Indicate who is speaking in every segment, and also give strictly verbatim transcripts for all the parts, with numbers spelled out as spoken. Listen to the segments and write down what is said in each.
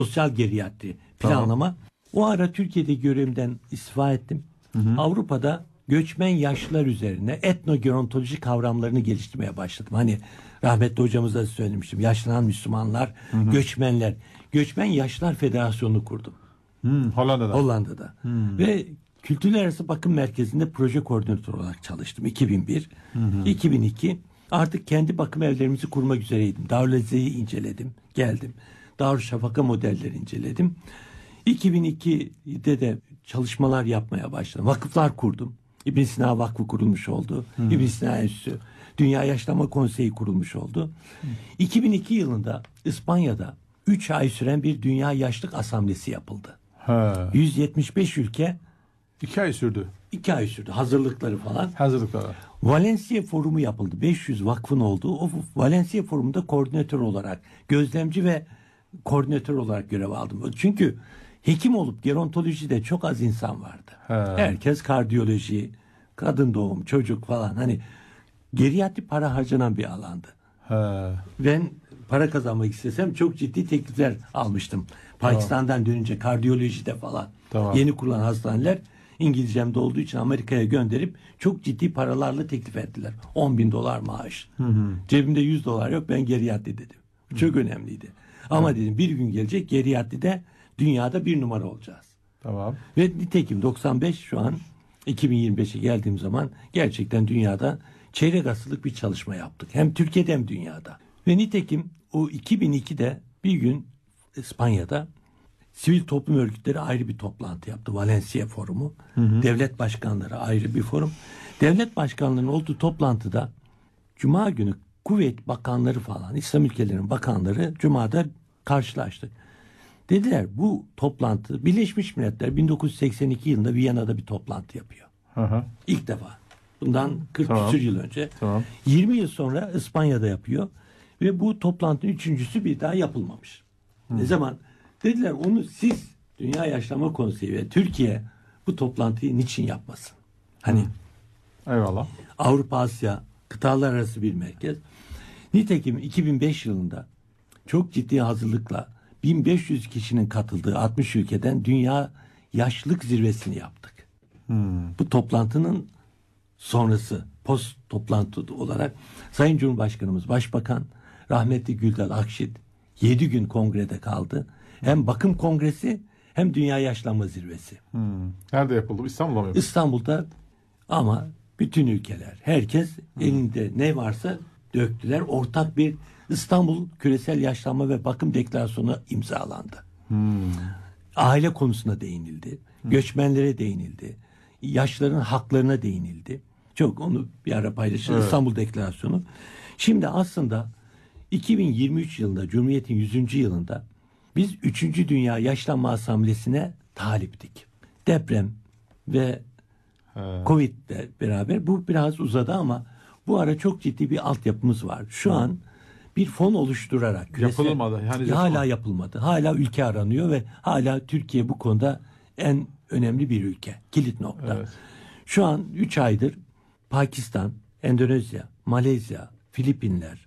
Speaker 1: sosyal geriatri planlama. Tamam. O ara Türkiye'de görevimden istifa ettim. Hı hı. Avrupa'da göçmen yaşlılar üzerine etnogerontoloji kavramlarını geliştirmeye başladım. Hani rahmetli hocamıza da söylemiştim. Yaşlanan Müslümanlar, hı hı. göçmenler. Göçmen Yaşlılar Federasyonu'nu kurdum.
Speaker 2: Hmm, Hollanda'da.
Speaker 1: Hollanda'da. Hmm. Ve Kültürler Arası Bakım Merkezi'nde proje koordinatörü olarak çalıştım. iki bin bir, hı hı. iki bin iki artık kendi bakım evlerimizi kurmak üzereydim. Darülaziye'yi inceledim, geldim. Darüşşafaka modelleri inceledim. iki bin ikide de çalışmalar yapmaya başladım. Vakıflar kurdum. İbn Sina Vakfı kurulmuş oldu. Hı. İbn Sina Enstitüsü, Dünya Yaşlanma Konseyi kurulmuş oldu. Hı. iki bin iki yılında İspanya'da üç ay süren bir Dünya Yaşlık Asamblesi yapıldı. Ha. yüz yetmiş beş ülke.
Speaker 2: iki ay sürdü.
Speaker 1: iki ay sürdü. Hazırlıkları falan.
Speaker 2: Hazırlıkları.
Speaker 1: Valencia Forumu yapıldı. beş yüz vakfın olduğu. O Valencia Forumu'nda koordinatör olarak, gözlemci ve koordinatör olarak görev aldım. Çünkü hekim olup gerontolojide çok az insan vardı. He. Herkes kardiyoloji, kadın doğum, çocuk falan. Hani geriatri para harcanan bir alandı. He. Ben para kazanmak istesem çok ciddi teklifler almıştım. Pakistan'dan tamam. dönünce kardiyolojide falan. Tamam. Yeni kurulan hastaneler İngilizcemde olduğu için Amerika'ya gönderip çok ciddi paralarla teklif ettiler. on bin dolar maaş. Hı hı. Cebimde yüz dolar yok, ben geriatri dedim. Çok hı. önemliydi. Ama hı. dedim bir gün gelecek geriatride dünyada bir numara olacağız.
Speaker 2: Tamam.
Speaker 1: Ve nitekim doksan beş şu an iki bin yirmi beşe geldiğim zaman gerçekten dünyada çeyrek asırlık bir çalışma yaptık. Hem Türkiye'de hem dünyada. Ve nitekim o iki bin ikide bir gün İspanya'da sivil toplum örgütleri ayrı bir toplantı yaptı. Valencia Forumu. Hı hı. Devlet başkanları ayrı bir forum. Devlet başkanlarının olduğu toplantıda Cuma günü Kuveyt bakanları falan, İslam ülkelerinin bakanları Cuma'da karşılaştık. Dediler bu toplantı Birleşmiş Milletler bin dokuz yüz seksen iki yılında Viyana'da bir toplantı yapıyor. Hı hı. İlk defa. Bundan kırk tamam. küsur yıl önce. Tamam. yirmi yıl sonra İspanya'da yapıyor. Ve bu toplantının üçüncüsü bir daha yapılmamış. Hı. Ne zaman? Dediler onu siz Dünya Yaşlanma Konseyi ve Türkiye bu toplantıyı niçin yapmasın? Hani
Speaker 2: Hı. Eyvallah.
Speaker 1: Avrupa, Asya kıtalar arası bir merkez. Nitekim iki bin beş yılında çok ciddi hazırlıkla bin beş yüz kişinin katıldığı altmış ülkeden Dünya Yaşlılık Zirvesini yaptık. Hmm. Bu toplantının sonrası, post toplantı olarak Sayın Cumhurbaşkanımız, Başbakan rahmetli Güldal Akşit yedi gün kongrede kaldı. Hem bakım kongresi hem Dünya Yaşlanma Zirvesi.
Speaker 2: Hmm. Nerede yapıldı? İstanbul'da mı yapıldı?
Speaker 1: İstanbul'da ama bütün ülkeler, herkes hmm. elinde ne varsa döktüler. Ortak bir İstanbul Küresel Yaşlanma ve Bakım Deklarasyonu imzalandı. Hmm. Aile konusuna değinildi. Hmm. Göçmenlere değinildi. Yaşlıların haklarına değinildi. Çok onu bir ara paylaşıldı. Evet. İstanbul Deklarasyonu. Şimdi aslında iki bin yirmi üç yılında Cumhuriyet'in yüzüncü yılında biz üçüncü Dünya Yaşlanma Asamblesi'ne taliptik. Deprem ve evet. Covid'le beraber bu biraz uzadı ama bu ara çok ciddi bir altyapımız var. Şu evet. an bir fon oluşturarak
Speaker 2: küresel, yapılmadı. Yani
Speaker 1: hala yapılmadı. Hala ülke aranıyor ve hala Türkiye bu konuda en önemli bir ülke. Kilit nokta. Evet. Şu an üç aydır Pakistan, Endonezya, Malezya, Filipinler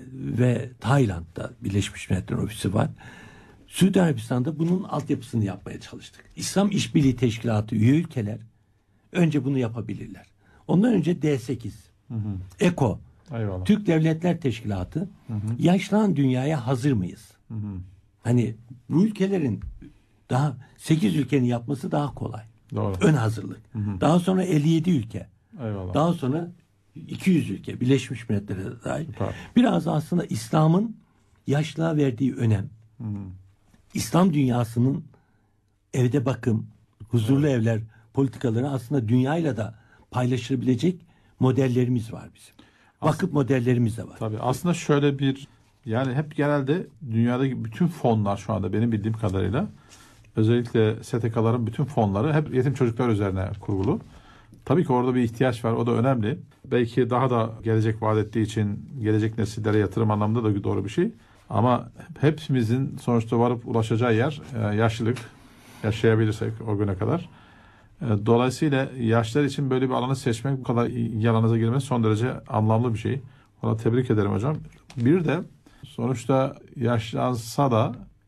Speaker 1: ve Tayland'da Birleşmiş Milletler Ofisi var. Suudi Arabistan'da bunun altyapısını yapmaya çalıştık. İslam İşbirliği Teşkilatı üye ülkeler önce bunu yapabilirler. Ondan önce D sekiz, hı hı. E K O, eyvallah. Türk Devletler Teşkilatı, hı hı. yaşlanan dünyaya hazır mıyız? Hı hı. Hani bu ülkelerin daha sekiz ülkenin yapması daha kolay. Doğru. Ön hazırlık. Hı hı. Daha sonra elli yedi ülke. Eyvallah. Daha sonra iki yüz ülke Birleşmiş Milletler'e dahil. Süper. Biraz aslında İslam'ın yaşlığa verdiği önem. Hı hı. İslam dünyasının evde bakım, huzurlu evet. evler politikaları aslında dünyayla da paylaşılabilecek modellerimiz var bizim. Vakıf aslında, modellerimiz de var.
Speaker 2: Tabii aslında şöyle bir yani hep genelde dünyadaki bütün fonlar şu anda benim bildiğim kadarıyla özellikle S T K'ların bütün fonları hep yetim çocuklar üzerine kurulu. Tabii ki orada bir ihtiyaç var. O da önemli. Belki daha da gelecek vaat ettiği için gelecek nesillere yatırım anlamında da doğru bir şey. Ama hepimizin sonuçta varıp ulaşacağı yer yaşlılık. Yaşayabilirsek o güne kadar. Dolayısıyla yaşlar için böyle bir alanı seçmek, bu kadar yalanıza girmesi son derece anlamlı bir şey. Ona tebrik ederim hocam. Bir de sonuçta yaşlansa da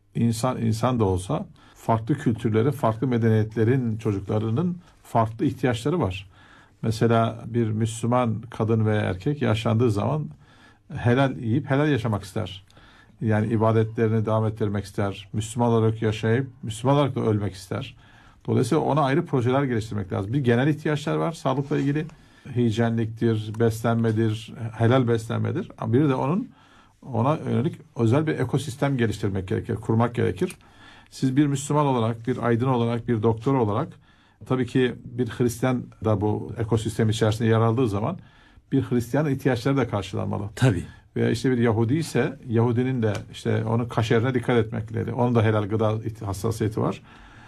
Speaker 2: insan insan da olsa farklı kültürlerin, farklı medeniyetlerin çocuklarının farklı ihtiyaçları var. Mesela bir Müslüman kadın veya erkek yaşlandığı zaman helal yiyip helal yaşamak ister. Yani ibadetlerini devam ettirmek ister. Müslüman olarak yaşayıp Müslüman olarak da ölmek ister. Dolayısıyla ona ayrı projeler geliştirmek lazım. Bir genel ihtiyaçlar var sağlıkla ilgili. Hijyenliktir, beslenmedir, helal beslenmedir. Ama bir de onun ona yönelik özel bir ekosistem geliştirmek gerekir, kurmak gerekir. Siz bir Müslüman olarak, bir aydın olarak, bir doktor olarak, tabii ki bir Hristiyan da bu ekosistem içerisinde yer aldığı zaman bir Hristiyanın ihtiyaçları da karşılanmalı.
Speaker 1: Tabii.
Speaker 2: Veya işte bir Yahudi ise Yahudinin de işte onun kaşerine dikkat etmekleri. Onun da helal gıda hassasiyeti var.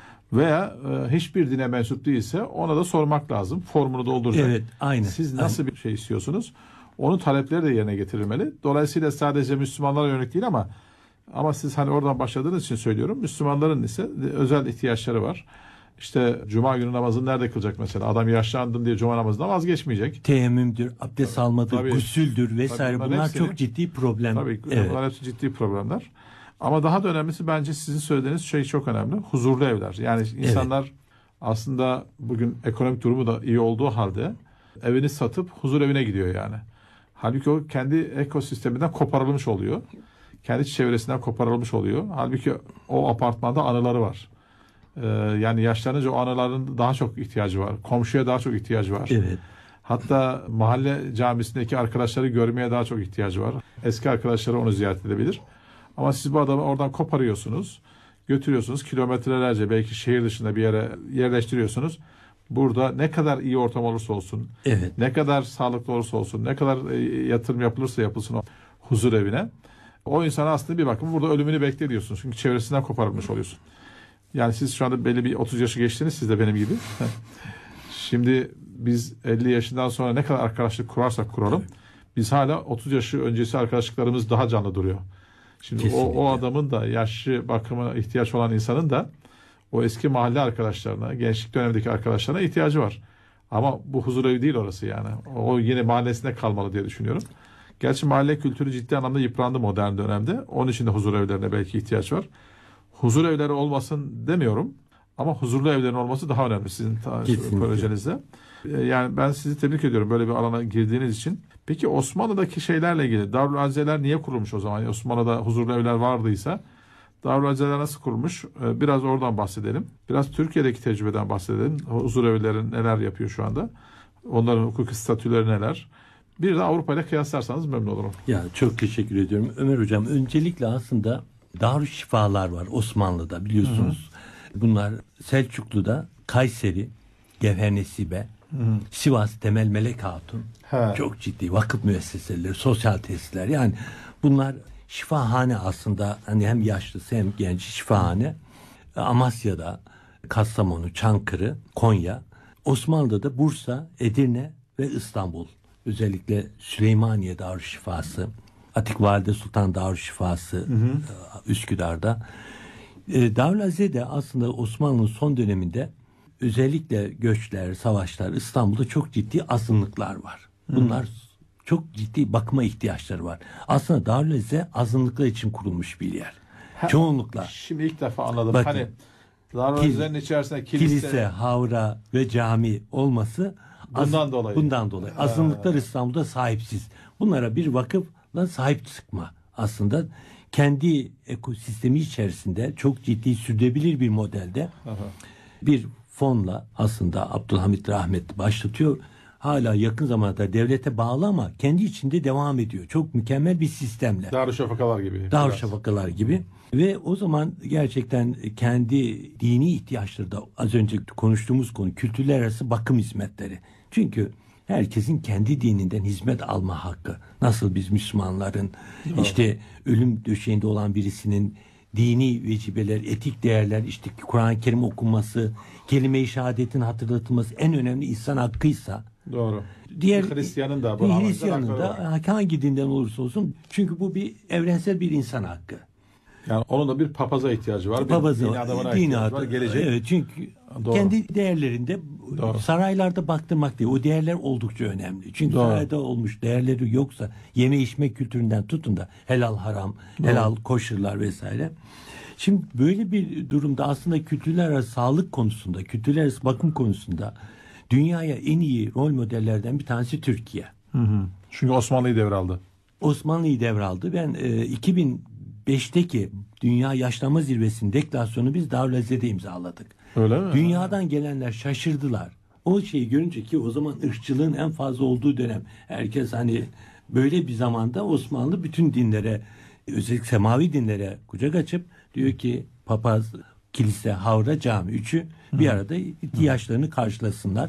Speaker 2: Veya e, hiçbir dine mensup değilse ona da sormak lazım. Formunu dolduracak.
Speaker 1: Evet, aynı.
Speaker 2: Siz nasıl aynı bir şey istiyorsunuz? Onun talepleri de yerine getirilmeli. Dolayısıyla sadece Müslümanlara yönelik değil ama ama siz hani oradan başladığınız için söylüyorum. Müslümanların ise özel ihtiyaçları var. İşte Cuma günü namazını nerede kılacak mesela? Adam yaşlandın diye Cuma namazından vazgeçmeyecek.
Speaker 1: Teyemmümdür, abdest almadır,
Speaker 2: Tabii,
Speaker 1: gusüldür vesaire.
Speaker 2: tabii
Speaker 1: bunlar
Speaker 2: hepsini,
Speaker 1: çok ciddi problem.
Speaker 2: Tabii
Speaker 1: evet.
Speaker 2: bunlar hepsi ciddi problemler. Ama daha da önemlisi bence sizin söylediğiniz şey çok önemli. Huzurlu evler. Yani insanlar evet. aslında bugün ekonomik durumu da iyi olduğu halde evini satıp huzur evine gidiyor yani. Halbuki o kendi ekosisteminden koparılmış oluyor. Kendi çevresinden koparılmış oluyor. Halbuki o apartmanda anıları var. Ee, yani yaşlanınca o anıların daha çok ihtiyacı var. Komşuya daha çok ihtiyacı var.
Speaker 1: Evet.
Speaker 2: Hatta mahalle camisindeki arkadaşları görmeye daha çok ihtiyacı var. Eski arkadaşları onu ziyaret edebilir. Ama siz bu adamı oradan koparıyorsunuz, götürüyorsunuz kilometrelerce belki şehir dışında bir yere yerleştiriyorsunuz. Burada ne kadar iyi ortam olursa olsun,
Speaker 1: evet.
Speaker 2: ne kadar sağlıklı olursa olsun, ne kadar yatırım yapılırsa yapılsın o huzur evine, o insana aslında bir bakın burada ölümünü bekliyorsunuz. Çünkü çevresinden koparılmış oluyorsun. Yani siz şu anda belli bir otuz yaşı geçtiniz, siz de benim gibi. Şimdi biz elli yaşından sonra ne kadar arkadaşlık kurarsak kuralım, biz hala otuz yaşı öncesi arkadaşlıklarımız daha canlı duruyor. Şimdi o, o adamın da yaşlı bakıma ihtiyaç olan insanın da o eski mahalle arkadaşlarına, gençlik dönemindeki arkadaşlarına ihtiyacı var. Ama bu huzur evi değil orası yani. O yine mahallesinde kalmalı diye düşünüyorum. Gerçi mahalle kültürü ciddi anlamda yıprandı modern dönemde. Onun için de huzur evlerine belki ihtiyaç var. Huzur evleri olmasın demiyorum. Ama huzurlu evlerin olması daha önemli sizin projenizde. Yani ben sizi tebrik ediyorum böyle bir alana girdiğiniz için. Peki Osmanlı'daki şeylerle ilgili Darül Azizeler niye kurulmuş o zaman? Osmanlı'da huzurlu evler vardıysa Darül Azizeler nasıl kurulmuş? Biraz oradan bahsedelim. Biraz Türkiye'deki tecrübeden bahsedelim. Huzur evlerin neler yapıyor şu anda? Onların hukuki statüleri neler? Bir de Avrupa ile kıyaslarsanız memnun olurum.
Speaker 1: Ya çok teşekkür ediyorum. Ömer Hocam öncelikle aslında Darüşşifalar var Osmanlı'da biliyorsunuz. Hı hı. Bunlar Selçuklu'da Kayseri, Gevhernesibe, Hı hı. Sivas Temel Melek Hatun. He. Çok ciddi vakıf müesseseleri, sosyal tesisler. Yani bunlar şifahane aslında. Hani hem yaşlısı hem genç şifahane. Amasya'da, Kastamonu, Çankırı, Konya, Osmanlı'da Bursa, Edirne ve İstanbul. Özellikle Süleymaniye Darüşşifası, Atik Valide Sultan Darüşşifası hı hı. Üsküdar'da. Darül Azize'de aslında Osmanlı'nın son döneminde özellikle göçler, savaşlar, İstanbul'da çok ciddi azınlıklar var. Bunlar hmm. çok ciddi bakıma ihtiyaçları var. Aslında Darül Azize azınlıklar için kurulmuş bir yer. Ha, Çoğunlukla.
Speaker 2: Şimdi ilk defa anladım.
Speaker 1: Bakın,
Speaker 2: hani Darül Azize'nin içerisinde kilise,
Speaker 1: kilise, havra ve cami olması
Speaker 2: bundan
Speaker 1: az,
Speaker 2: dolayı.
Speaker 1: Bundan dolayı. Ha. Azınlıklar İstanbul'da sahipsiz. Bunlara bir vakıfla sahip çıkma aslında kendi ekosistemi içerisinde çok ciddi sürdürülebilir bir modelde Aha. bir fonla aslında Abdülhamit Rahmetli başlatıyor. Hala yakın zamanda devlete bağlı ama kendi içinde devam ediyor. Çok mükemmel bir sistemle.
Speaker 2: Darüşşafakalar gibi.
Speaker 1: Darüşşafakalar gibi. Ve o zaman gerçekten kendi dini ihtiyaçları da az önce konuştuğumuz konu kültürler arası bakım hizmetleri. Çünkü herkesin kendi dininden hizmet alma hakkı. Nasıl biz Müslümanların evet. işte ölüm döşeğinde olan birisinin dini vecibeler, etik değerler, işte Kur'an-ı Kerim okunması, kelime-i şehadetin hatırlatılması en önemli insan hakkıysa.
Speaker 2: Doğru.
Speaker 1: Diğer
Speaker 2: Hristiyanın da
Speaker 1: bu Hristiyanın da hangi dinden olursa olsun çünkü bu bir evrensel bir insan hakkı.
Speaker 2: Yani onun da bir papaza ihtiyacı var.
Speaker 1: Papaza,
Speaker 2: bir dini adamına
Speaker 1: dini
Speaker 2: ihtiyacı var. Gelecek.
Speaker 1: Evet, çünkü Doğru. kendi değerlerinde Doğru. saraylarda baktırmak değil. O değerler oldukça önemli. Çünkü Doğru. sarayda olmuş değerleri yoksa yeme içme kültüründen tutun da helal haram, Doğru. helal koşurlar vesaire. Şimdi böyle bir durumda aslında kültürler arası sağlık konusunda, kültürler arası bakım konusunda dünyaya en iyi rol modellerden bir tanesi Türkiye.
Speaker 2: Hı hı. Çünkü Osmanlı'yı devraldı.
Speaker 1: Osmanlı'yı devraldı. Ben e, iki bin beşteki Dünya Yaşlanma Zirvesi'nin deklarasyonu biz Darülazze'de imzaladık.
Speaker 2: Öyle mi?
Speaker 1: Dünyadan gelenler şaşırdılar. O şeyi görünce ki o zaman ırkçılığın en fazla olduğu dönem. Herkes hani böyle bir zamanda Osmanlı bütün dinlere, özellikle semavi dinlere kucak açıp diyor ki papaz, kilise, havra, cami üçü bir arada ihtiyaçlarını karşılasınlar.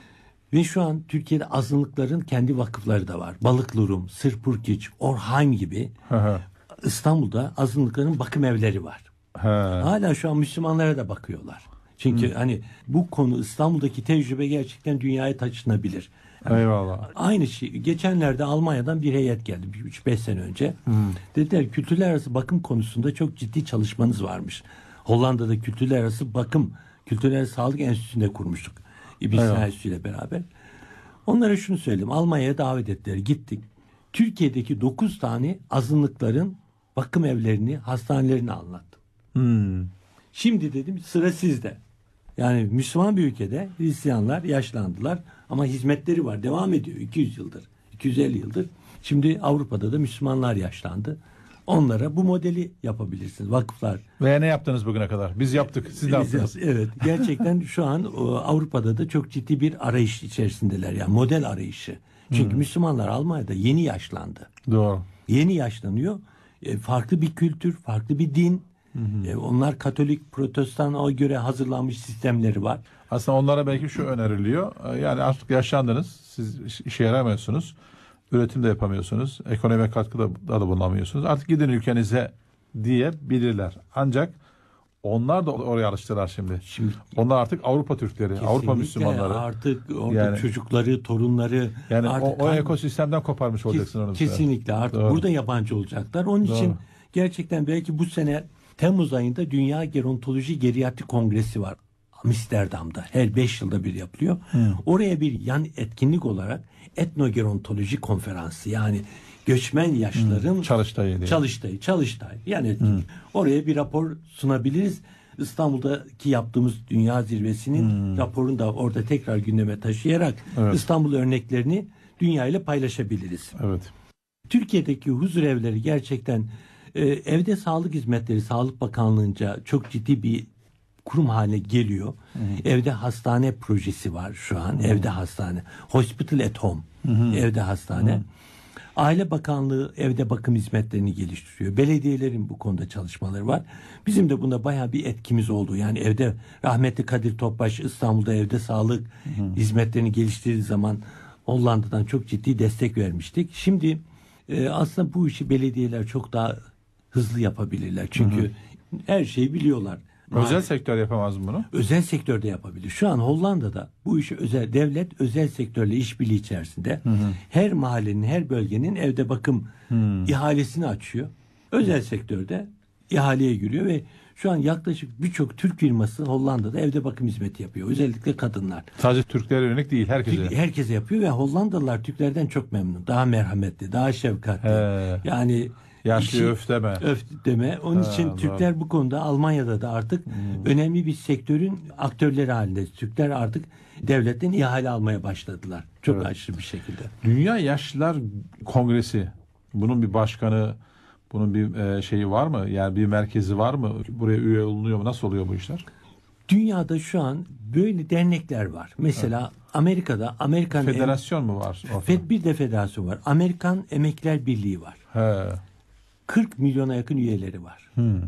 Speaker 1: Ve şu an Türkiye'de azınlıkların kendi vakıfları da var. Balıklırum, Sırpurkiç, Orhan gibi.
Speaker 2: Hı hı.
Speaker 1: İstanbul'da azınlıkların bakım evleri var.
Speaker 2: He.
Speaker 1: Hala şu an Müslümanlara da bakıyorlar. Çünkü hani bu konu İstanbul'daki tecrübe gerçekten dünyaya taşınabilir. Yani
Speaker 2: Eyvallah.
Speaker 1: aynı şey. Geçenlerde Almanya'dan bir heyet geldi. üç beş sene önce.
Speaker 2: Hmm.
Speaker 1: Dediler kültürler arası bakım konusunda çok ciddi çalışmanız varmış. Hollanda'da kültürler arası bakım, kültürler arası sağlık enstitüsünde kurmuştuk. İblis ile beraber. Onlara şunu söyledim. Almanya'ya davet ettiler. Gittik. Türkiye'deki dokuz tane azınlıkların bakım evlerini, hastanelerini anlattım.
Speaker 2: Hmm.
Speaker 1: Şimdi dedim sıra sizde. Yani Müslüman bir ülkede Hristiyanlar yaşlandılar ama hizmetleri var. Devam ediyor iki yüz yıldır, iki yüz elli yıldır. Şimdi Avrupa'da da Müslümanlar yaşlandı. Onlara bu modeli yapabilirsiniz. Vakıflar.
Speaker 2: Ve ne yaptınız bugüne kadar? Biz yaptık. Siz ne yaptınız?
Speaker 1: Evet. Gerçekten şu an o, Avrupa'da da çok ciddi bir arayış içerisindeler. Yani model arayışı. Çünkü hmm. Müslümanlar Almanya'da yeni yaşlandı.
Speaker 2: Doğru.
Speaker 1: Yeni yaşlanıyor. E, farklı bir kültür, farklı bir din. Hı hı. E, onlar Katolik, Protestan o göre hazırlanmış sistemleri var.
Speaker 2: Aslında onlara belki şu öneriliyor. Yani artık yaşlandınız. Siz işe yaramıyorsunuz. Üretim de yapamıyorsunuz. Ekonomik katkıda da, da bulunamıyorsunuz. Artık gidin ülkenize diyebilirler. Ancak onlar da oraya alıştılar şimdi. Şimdi onlar artık Avrupa Türkleri, Avrupa Müslümanları.
Speaker 1: Artık orada
Speaker 2: yani,
Speaker 1: çocukları, torunları.
Speaker 2: Yani
Speaker 1: artık
Speaker 2: o, o ekosistemden koparmış olacaksın onu.
Speaker 1: Kesinlikle artık Doğru. burada yabancı olacaklar. Onun Doğru. için gerçekten belki bu sene Temmuz ayında Dünya Gerontoloji Geriatri Kongresi var. Amsterdam'da. Her beş yılda bir yapılıyor. Hmm. Oraya bir yan etkinlik olarak etnogerontoloji konferansı yani göçmen yaşlıların
Speaker 2: hmm. çalıştayı,
Speaker 1: çalıştayı, çalıştay. Yani hmm. oraya bir rapor sunabiliriz. İstanbul'daki yaptığımız Dünya Zirvesi'nin hmm. raporunu da orada tekrar gündeme taşıyarak evet. İstanbul örneklerini dünya ile paylaşabiliriz.
Speaker 2: Evet.
Speaker 1: Türkiye'deki huzur evleri gerçekten e, evde sağlık hizmetleri Sağlık Bakanlığı'nca çok ciddi bir kurum haline geliyor. Hı hı. Evde hastane projesi var şu an. Hı hı. Evde hastane. Hospital at home. Hı hı. Evde hastane. Hı hı. Aile Bakanlığı evde bakım hizmetlerini geliştiriyor. Belediyelerin bu konuda çalışmaları var. Bizim de bunda bayağı bir etkimiz oldu. Yani evde rahmetli Kadir Topbaş İstanbul'da evde sağlık hı hı. hizmetlerini geliştirdiği zaman Hollanda'dan çok ciddi destek vermiştik. Şimdi e, aslında bu işi belediyeler çok daha hızlı yapabilirler. Çünkü hı hı. her şeyi biliyorlar.
Speaker 2: Özel Maalesef. sektör yapamaz mı bunu?
Speaker 1: Özel sektörde yapabilir. Şu an Hollanda'da bu işi özel devlet özel sektörle işbirliği içerisinde hı hı. her mahallenin, her bölgenin evde bakım hı. ihalesini açıyor. Özel sektörde ihaleye giriyor ve şu an yaklaşık birçok Türk firması Hollanda'da evde bakım hizmeti yapıyor. Özellikle kadınlar.
Speaker 2: Sadece Türklere yönelik değil, herkese.
Speaker 1: Herkese yapıyor ve Hollandalılar Türklerden çok memnun. Daha merhametli, daha şefkatli.
Speaker 2: He.
Speaker 1: Yani
Speaker 2: yaşlı öf deme.
Speaker 1: Öf deme. Onun ha, için Türkler doğru. bu konuda Almanya'da da artık hmm. önemli bir sektörün aktörleri halinde. Türkler artık devletten ihale almaya başladılar. Çok evet. aşırı bir şekilde.
Speaker 2: Dünya Yaşlılar Kongresi, bunun bir başkanı, bunun bir şeyi var mı? Yani bir merkezi var mı? Buraya üye olunuyor mu? Nasıl oluyor bu işler?
Speaker 1: Dünyada şu an böyle dernekler var. Mesela evet. Amerika'da Amerikan
Speaker 2: Federasyon em- mu var?
Speaker 1: Fed bir de federasyon var. Amerikan Emekliler Birliği var.
Speaker 2: He.
Speaker 1: kırk milyona yakın üyeleri var.
Speaker 2: Hmm.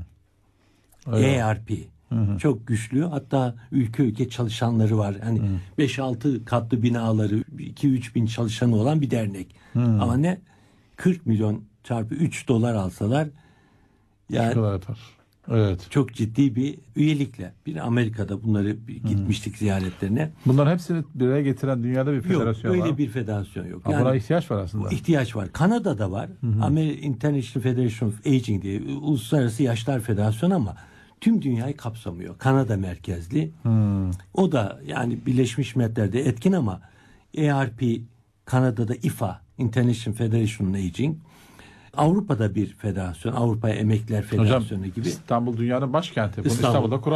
Speaker 1: E R P hmm. çok güçlü. Hatta ülke ülke çalışanları var. Hani hmm. beş altı katlı binaları, iki üç bin çalışanı olan bir dernek. Hmm. Ama ne? kırk milyon çarpı üç dolar alsalar yani
Speaker 2: kadar yapar. Evet.
Speaker 1: Çok ciddi bir üyelikle. Bir Amerika'da bunları bir gitmiştik hmm. ziyaretlerine.
Speaker 2: Bunların hepsini bir araya getiren dünyada bir federasyon
Speaker 1: yok,
Speaker 2: var.
Speaker 1: Öyle bir federasyon yok.
Speaker 2: Yani, buna ihtiyaç var aslında.
Speaker 1: İhtiyaç var. Kanada'da var. Hmm. American International Federation of Aging diye Uluslararası Yaşlar Federasyonu ama tüm dünyayı kapsamıyor. Kanada merkezli. Hmm. O da yani Birleşmiş Milletler'de etkin ama E R P Kanada'da I F A International Federation of Aging Avrupa'da bir federasyon, Avrupa Emekliler Federasyonu
Speaker 2: Hocam,
Speaker 1: gibi.
Speaker 2: İstanbul dünyanın başkenti. Bunu
Speaker 1: İstanbul.
Speaker 2: İstanbul'da kuran